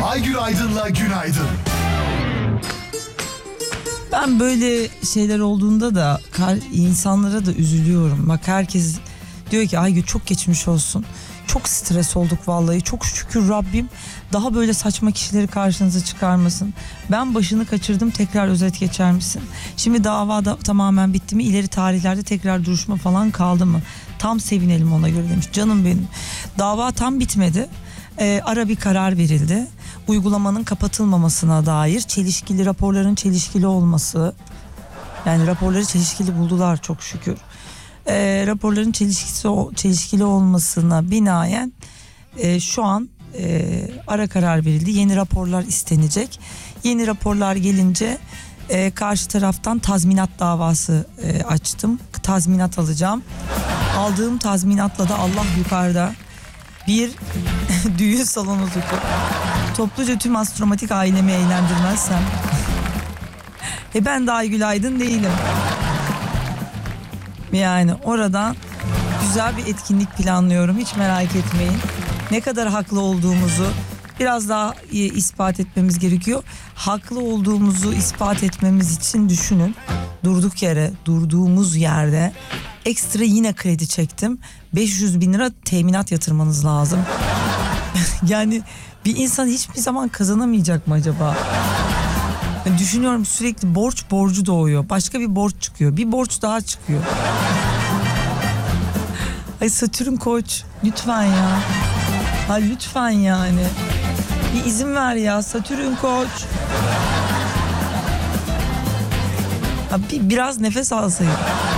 Aygül Aydın'la Günaydın. Ben böyle şeyler olduğunda da insanlara da üzülüyorum. Bak herkes diyor ki Aygül çok geçmiş olsun. Çok stres olduk vallahi. Çok şükür Rabbim daha böyle saçma kişileri karşınıza çıkarmasın. Ben başını kaçırdım, tekrar özet geçer misin? Şimdi dava da tamamen bitti mi? İleri tarihlerde tekrar duruşma falan kaldı mı? Tam sevinelim ona göre demiş. Canım benim. Dava tam bitmedi. Ara bir karar verildi. Uygulamanın kapatılmamasına dair çelişkili raporların çelişkili olması. Yani raporları çelişkili buldular çok şükür. Raporların çelişkili olmasına binaen şu an ara karar verildi. Yeni raporlar istenecek. Yeni raporlar gelince karşı taraftan tazminat davası açtım. Tazminat alacağım. Aldığım tazminatla da Allah yukarıda bir düğün salonu tutup topluca tüm astromatik ailemi eğlendirmezsem ben de Aygül Aydın değilim. Yani oradan güzel bir etkinlik planlıyorum, hiç merak etmeyin. Ne kadar haklı olduğumuzu biraz daha ispat etmemiz gerekiyor. Haklı olduğumuzu ispat etmemiz için düşünün. Durduğumuz yerde ekstra yine kredi çektim. 500 bin lira teminat yatırmanız lazım. Yani bir insan hiçbir zaman kazanamayacak mı acaba? Düşünüyorum, sürekli borcu doğuyor. Başka bir borç çıkıyor. Bir borç daha çıkıyor. Ay Satürn Koç lütfen ya. Ha lütfen yani. Bir izin ver ya Satürn Koç. Ha, biraz nefes alsaydım.